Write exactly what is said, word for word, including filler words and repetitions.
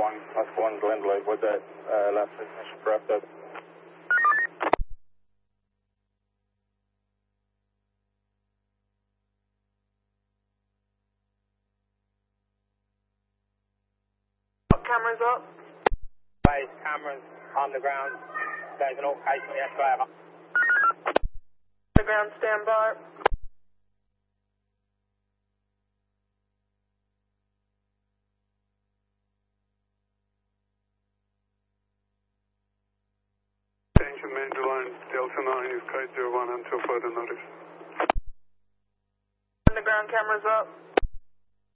one, Oscar one, Glendale, was that uh, last ignition corrupted? Cameras up. Base cameras on the ground. There's an occasional yes driver. The ground standby. Attention main to line Delta nine is kite zero one until further notice. The ground cameras up.